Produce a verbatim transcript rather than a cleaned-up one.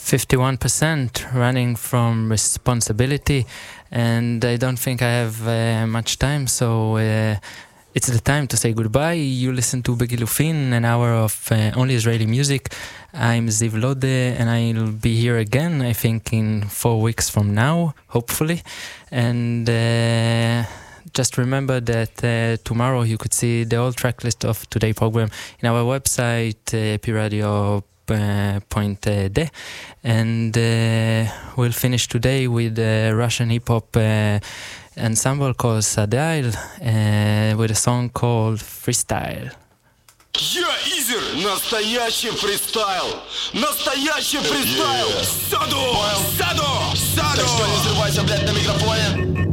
fifty-one percent running from responsibility, and I don't think I have uh, much time, so uh, it's the time to say goodbye. You listen to Begilufin, an hour of uh, only Israeli music. I'm Ziv Lode, and I'll be here again, I think, in four weeks from now, hopefully. And uh, just remember that uh, tomorrow you could see the whole track list of today's program in our website, uh, piradio point de, and uh, we'll finish today with a Russian hip-hop uh, ensemble called Sadail uh, with a song called Freestyle. Я Изер, настоящий фристайл, настоящий фристайл. Саду, саду, саду. Так что не срывайся, блядь, на микрофоне.